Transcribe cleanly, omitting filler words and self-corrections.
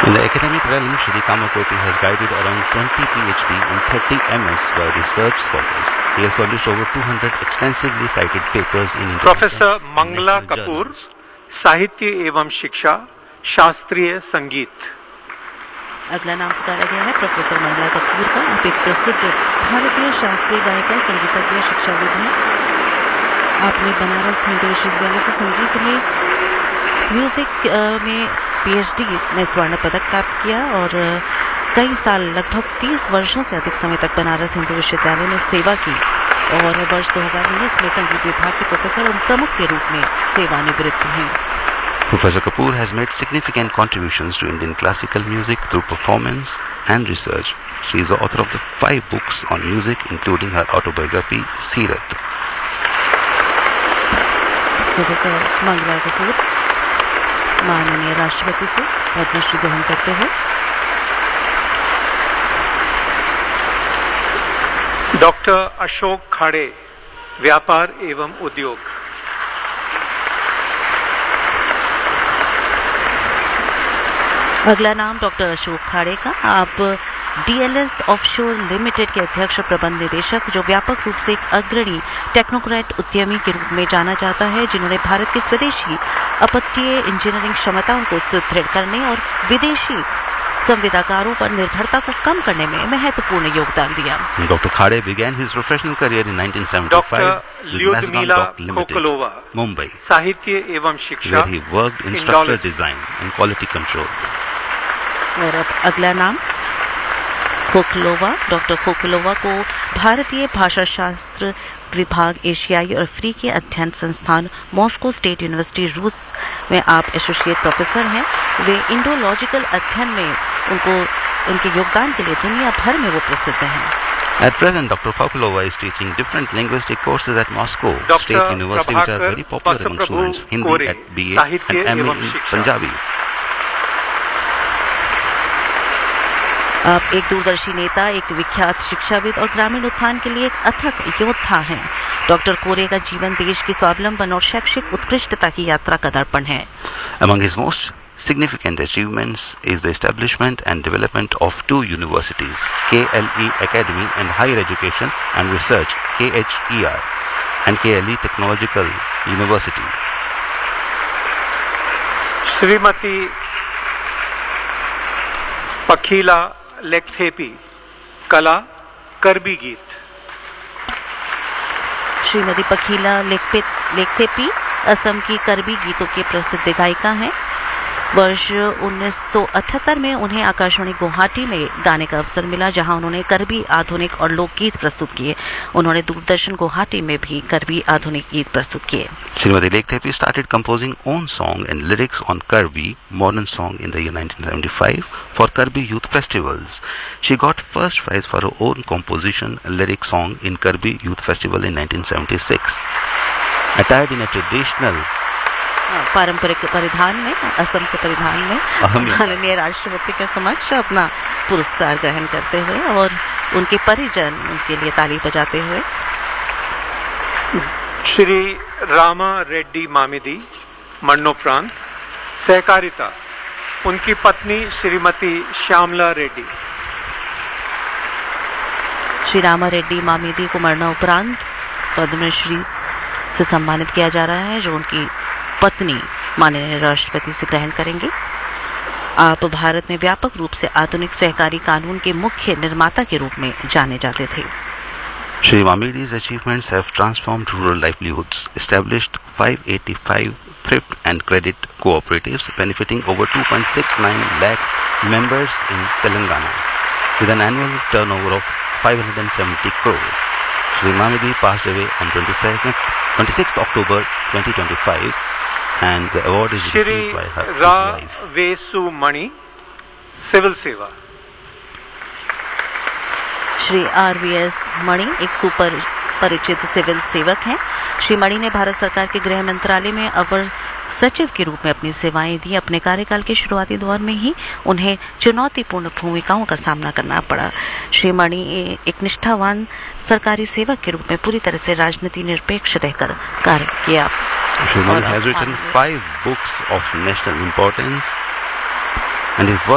In the academic realm, Shri Kamakoti has guided around 20 PhD and 30 MS by research scholars. He has published over 200 extensively cited papers in professor Mangla Kapoor, साहित्य एवं शिक्षा, शास्त्रीय संगीत। अगला नाम पुकारा गया है प्रोफेसर मंगला कपूर का। आप एक प्रसिद्ध भारतीय शास्त्रीय गायिका, संगीतज्ञ, शिक्षाविद हैं। आपने बनारस हिंदू विश्वविद्यालय से संगीत में म्यूजिक में PhD में स्वर्ण पदक प्राप्त किया और कई साल, लगभग 30 वर्षों से अधिक समय तक बनारस हिंदू विश्वविद्यालय में सेवा की और वर्ष 2019 में संगीत विभाग के प्रोफेसर और प्रमुख के रूप में सेवानिवृत्त हैं। Professor Kapoor has made significant contributions to Indian classical music through performance and research. She is the author of the 5 books on music, including her autobiography, Seerat. Professor Mangla Kapoor माननीय राष्ट्रपति से पद्मश्री ग्रहण करते हैं। डॉक्टर अशोक खाड़े, व्यापार एवं उद्योग। अगला नाम डॉक्टर अशोक खाड़े का। आप DLS ऑफशोर लिमिटेड के अध्यक्ष और प्रबंध निदेशक, जो व्यापक रूप से एक अग्रणी टेक्नोक्रेट उद्यमी के रूप में जाना जाता है, जिन्होंने भारत की स्वदेशी अपतटीय इंजीनियरिंग क्षमताओं को सुदृढ़ करने और विदेशी संविदाकारों पर निर्भरता को कम करने में महत्वपूर्ण योगदान दिया। Dr. Khade began his professional career in 1975 doctor with ल्यूदमिला Mazagon Dock Limited, खोखलोवा, Mumbai, साहित्य एवं शिक्षा, where he worked in structural design and quality control. और अब अगला नाम खोखलोवा। डॉक्टर खोखलोवा को भारतीय भाषा शास्त्र विभाग, एशियाई और अफ्रीकी अध्ययन संस्थान, मॉस्को स्टेट यूनिवर्सिटी, रूस में आप एसोसिएट प्रोफेसर हैं। वे इंडोलॉजिकल अध्ययन में उनके योगदान के लिए दुनिया भर में वो प्रसिद्ध हैं। At present, Dr. Khokhilova is teaching different linguistic courses at Moscow State University, which are very popular among students. Hindi at BA and MA in Punjabi. आप एक दूरदर्शी नेता, एक विख्यात शिक्षाविद और ग्रामीण उत्थान के लिए एक अथक योद्धा हैं। डॉक्टर कोरे का जीवन देश की स्वावलंबन और शैक्षिक उत्कृष्टता की यात्रा का दर्पण है। Among his most significant achievements is the establishment and development of 2 universities, KLE Academy and Higher Education and Research, KHER, and KLE Technological University. Shrimati पखीला लेक्थेपी, कला, करबी गीत। श्रीमती पखीला लेक्थेपी असम की करबी गीतों के प्रसिद्ध गायिका हैं। वर्ष 1978 में उन्हें आकाशवाणी गुवाहाटी में गाने का अवसर मिला, जहां उन्होंने करबी आधुनिक और लोकगीत प्रस्तुत किए। उन्होंने दूरदर्शन गुवाहाटी में भी करबी आधुनिक गीत प्रस्तुत किए। Srimati Lekhthepi started composing own song and lyrics on Karbi modern song in the year 1975 for Karbi Youth Festivals. She got first prize for her own composition lyric song in Karbi Youth Festival in 1976. Attired in a traditional पारंपरिक परिधान में, असम के परिधान में माननीय राष्ट्रपति के समक्ष अपना पुरस्कार ग्रहण करते हुए और उनके परिजन उनके लिए ताली बजाते हुए। श्री रामा रेड्डी मामिदी, मन्नो प्रांत, सहकारिता, उनकी पत्नी श्रीमती श्यामला रेड्डी। श्री रामा रेड्डी मामिदी को मरणोपरांत पद्मश्री से सम्मानित किया जा रहा है, जो उनकी पत्नी माननीय राष्ट्रपति से ग्रहण करेंगे। आप भारत में व्यापक रूप से आधुनिक सहकारी कानून के मुख्य निर्माता के रूप में जाने जाते थे। Shri Mamidi's achievements have transformed rural livelihoods, established 585 thrift and credit cooperatives benefiting over 2.69 lakh members in Telangana, with an annual turnover of 570 crore. Shri Mamidi passed away on 26th October 2025, and the award is received by her wife. Vesu Mani, civil सेवा। Shri RVS मणि एक super परिचित civil सेवक हैं। श्री मणि ने भारत सरकार के गृह मंत्रालय में अपर सचिव के रूप में अपनी सेवाएं दी। अपने कार्यकाल के शुरुआती दौर में ही उन्हें चुनौतीपूर्ण भूमिकाओं का सामना करना पड़ा। श्री मणि एक निष्ठावान सरकारी सेवक के रूप में पूरी तरह से राजनीति निरपेक्ष रहकर कार्य किया। Shri Mani has written 5 books of national importance and his work